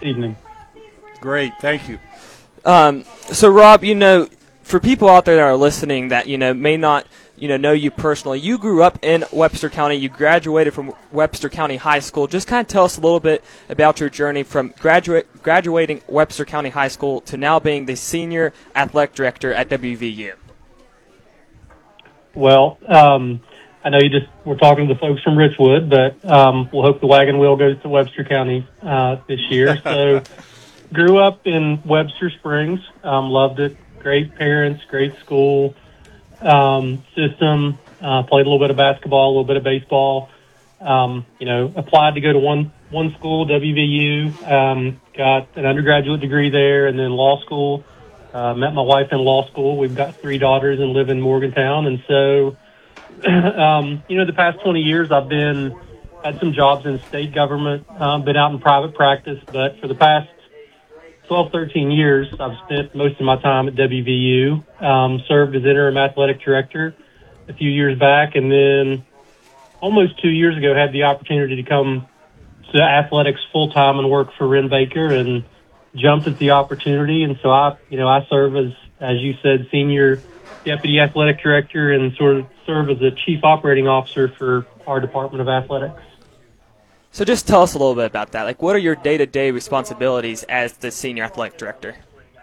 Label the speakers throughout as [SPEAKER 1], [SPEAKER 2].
[SPEAKER 1] evening.
[SPEAKER 2] Great, thank you.
[SPEAKER 3] So, Rob, for people out there that are listening that, may not, know you personally, you grew up in Webster County. You graduated from Webster County High School. Just kind of tell us a little bit about your journey from graduating Webster County High School to now being the senior athletic director at WVU.
[SPEAKER 1] Well, I know we're talking to the folks from Richwood, but we'll hope the wagon wheel goes to Webster County this year. So grew up in Webster Springs, loved it. Great parents, great school system, played a little bit of basketball, a little bit of baseball. Applied to go to one school, WVU, got an undergraduate degree there and then law school. Met my wife in law school. We've got 3 daughters and live in Morgantown. And so, the past 20 years I've had some jobs in state government, been out in private practice, but for the past 12, 13 years, I've spent most of my time at WVU, served as interim athletic director a few years back, and then almost 2 years ago had the opportunity to come to athletics full-time and work for Ren Baker and jumped at the opportunity. And so I serve as you said, senior deputy athletic director and sort of serve as a chief operating officer for our Department of Athletics.
[SPEAKER 3] So just tell us a little bit about that. Like, what are your day-to-day responsibilities as the senior athletic director?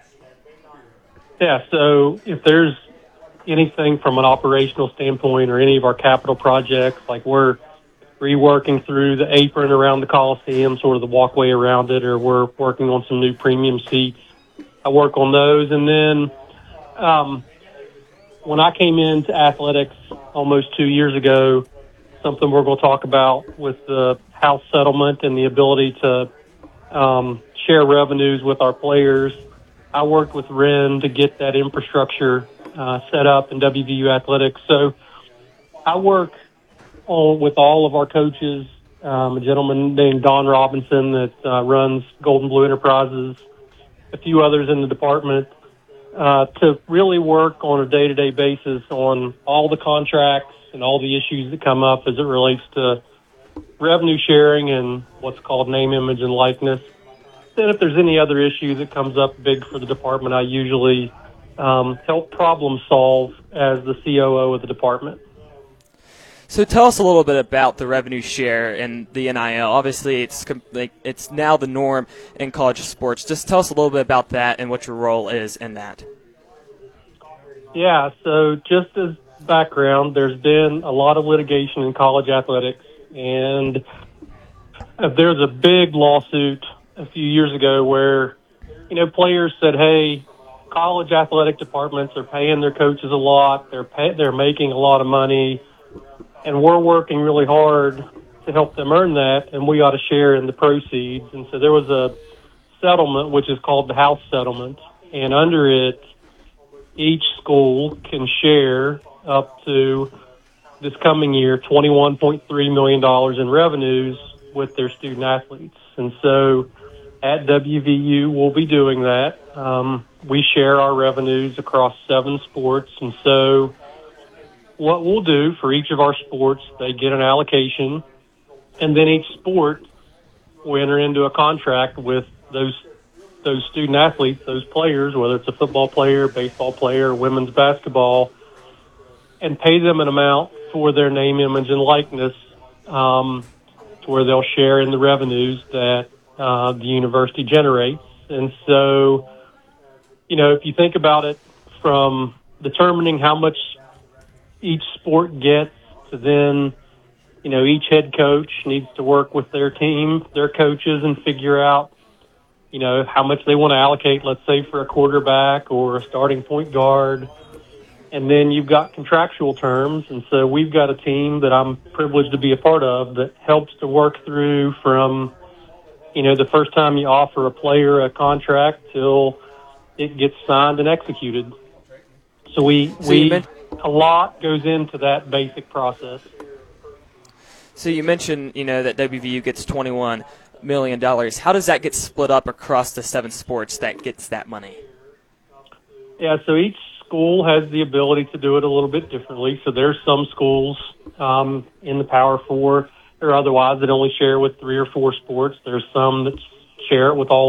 [SPEAKER 1] Yeah, so if there's anything from an operational standpoint or any of our capital projects, like we're reworking through the apron around the Coliseum, sort of the walkway around it, or we're working on some new premium seats, I work on those. And then when I came into athletics almost 2 years ago, something we're going to talk about with the House settlement and the ability to share revenues with our players. I worked with Ren to get that infrastructure set up in WVU athletics. So I work with all of our coaches, a gentleman named Don Robinson that runs Golden Blue Enterprises, a few others in the department, to really work on a day-to-day basis on all the contracts and all the issues that come up as it relates to revenue sharing and what's called name, image, and likeness. Then if there's any other issue that comes up big for the department, I usually help problem solve as the COO of the department.
[SPEAKER 3] So tell us a little bit about the revenue share and the NIL. Obviously, it's now the norm in college sports. Just tell us a little bit about that and what your role is in that.
[SPEAKER 1] Yeah, so just as background, there's been a lot of litigation in college athletics, and there's a big lawsuit a few years ago where, players said, hey, college athletic departments are paying their coaches a lot, they're making a lot of money, and we're working really hard to help them earn that, and we ought to share in the proceeds. And so there was a settlement, which is called the House settlement, and under it, each school can share up to this coming year $21.3 million in revenues with their student athletes. And so at WVU, we'll be doing that. We share our revenues across 7 sports. And so what we'll do for each of our sports, they get an allocation, and then each sport will enter into a contract with those student athletes, those players, whether it's a football player, baseball player, women's basketball, and pay them an amount for their name, image, and likeness, to where they'll share in the revenues that the university generates. And so, if you think about it from determining how much each sport gets to then, each head coach needs to work with their team, their coaches, and figure out, how much they want to allocate, let's say, for a quarterback or a starting point guard. And then you've got contractual terms. And so we've got a team that I'm privileged to be a part of that helps to work through from, the first time you offer a player a contract till it gets signed and executed. So a lot goes into that basic process.
[SPEAKER 3] So you mentioned, that WVU gets $21 million. How does that get split up across the 7 sports that gets that money?
[SPEAKER 1] Yeah, so each school has the ability to do it a little bit differently. So there's some schools in the Power 4 or otherwise that only share with 3 or 4 sports. There's some that share it with all